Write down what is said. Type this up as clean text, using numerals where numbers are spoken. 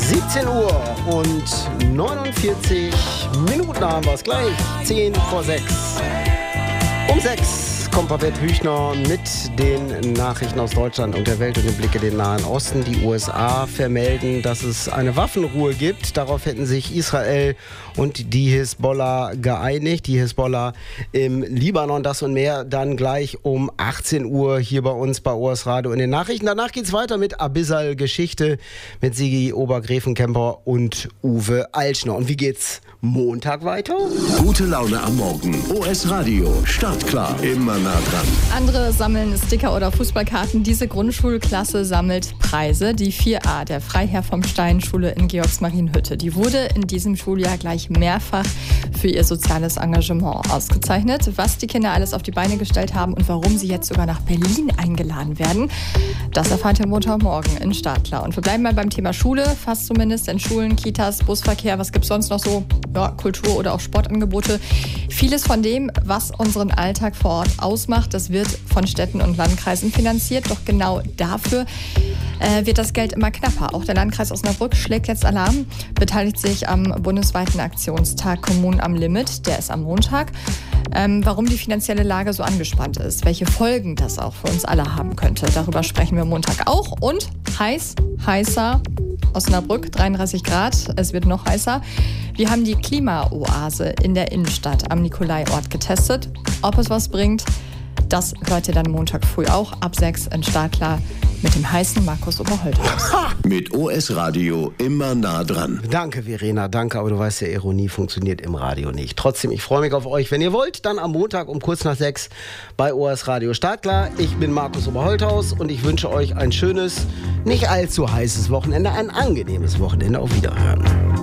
17 Uhr und 49 Minuten haben wir es gleich. 10 vor 6. Um 6 kommt Babette Büchner mit den Nachrichten aus Deutschland und der Welt und den Blick in den Nahen Osten. Die USA vermelden, dass es eine Waffenruhe gibt. Darauf hätten sich Israel und die Hisbollah geeinigt. Die Hisbollah im Libanon, das und mehr dann gleich um 18 Uhr hier bei uns bei OS Radio in den Nachrichten. Danach geht's weiter mit Abyssal Geschichte mit Sigi Obergräfenkemper und Uwe Altschner. Und wie geht's Montag weiter? Gute Laune am Morgen. OS Radio. Startklar. Immer nah dran. Andere sammeln Sticker oder Fußballkarten. Diese Grundschulklasse sammelt Preise. Die 4a der Freiherr vom Stein Schule in Georgsmarienhütte. Die wurde in diesem Schuljahr gleich mehrfach für ihr soziales Engagement ausgezeichnet. Was die Kinder alles auf die Beine gestellt haben und warum sie jetzt sogar nach Berlin eingeladen werden, das erfahrt ihr Montagmorgen in Startklar. Und wir bleiben mal beim Thema Schule, fast zumindest in Schulen, Kitas, Busverkehr. Was gibt's sonst noch so? Ja, Kultur- oder auch Sportangebote. Vieles von dem, was unseren Alltag vor Ort ausmacht, das wird von Städten und Landkreisen finanziert. Doch genau dafür wird das Geld immer knapper. Auch der Landkreis Osnabrück schlägt jetzt Alarm, beteiligt sich am bundesweiten Aktionstag Kommunen am Limit. Der ist am Montag. Warum die finanzielle Lage so angespannt ist, welche Folgen das auch für uns alle haben könnte. Darüber sprechen wir Montag auch. Und heißer, Osnabrück, 33 Grad, es wird noch heißer. Wir haben die Klimaoase in der Innenstadt am Nikolaiort getestet. Ob es was bringt, das hört ihr dann Montag früh auch ab 6 in Startklar mit dem heißen Markus Oberholthaus. Mit OS Radio immer nah dran. Danke, Verena, danke, aber du weißt ja, Ironie funktioniert im Radio nicht. Trotzdem, ich freue mich auf euch. Wenn ihr wollt, dann am Montag um kurz nach 6 bei OS Radio Startklar. Ich bin Markus Oberholthaus und ich wünsche euch ein schönes, nicht allzu heißes Wochenende, ein angenehmes Wochenende. Auf Wiederhören.